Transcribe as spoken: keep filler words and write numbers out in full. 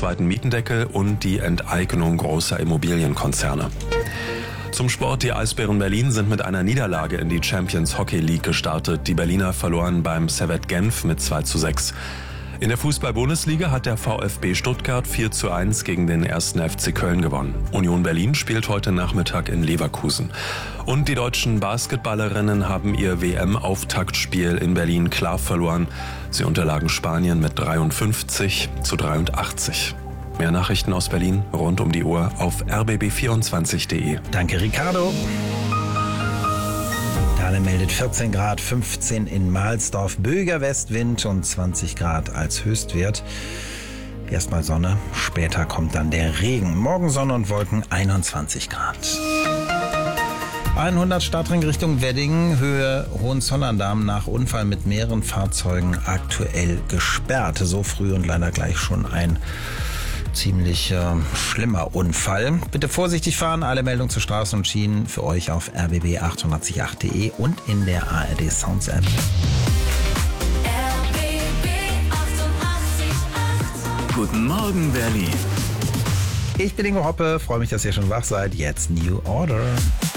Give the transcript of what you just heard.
zweiten Mietendeckel und die Enteignung großer Immobilienkonzerne. Zum Sport. Die Eisbären Berlin sind mit einer Niederlage in die Champions Hockey League gestartet. Die Berliner verloren beim Servette Genf mit zwei zu sechs. In der Fußball-Bundesliga hat der VfB Stuttgart vier zu eins gegen den ersten F C Köln gewonnen. Union Berlin spielt heute Nachmittag in Leverkusen. Und die deutschen Basketballerinnen haben ihr W M-Auftaktspiel in Berlin klar verloren. Sie unterlagen Spanien mit dreiundfünfzig zu dreiundachtzig. Mehr Nachrichten aus Berlin rund um die Uhr auf r b b vierundzwanzig punkt de. Danke, Ricardo. Dale meldet vierzehn Grad, fünfzehn in Mahlsdorf, Böger Westwind und zwanzig Grad als Höchstwert. Erstmal Sonne, später kommt dann der Regen. Morgen Sonne und Wolken, einundzwanzig Grad. hundert Stadtring Richtung Wedding, Höhe Hohenzollern-Damm, nach Unfall mit mehreren Fahrzeugen aktuell gesperrt. So früh und leider gleich schon ein ziemlich äh, schlimmer Unfall. Bitte vorsichtig fahren. Alle Meldungen zu Straßen und Schienen für euch auf r b b achtundachtzig Punkt acht punkt de und in der A R D Sounds App. R B B achtundachtzig Komma acht. Guten Morgen, Berlin. Ich bin Ingo Hoppe, freue mich, dass ihr schon wach seid. Jetzt New Order.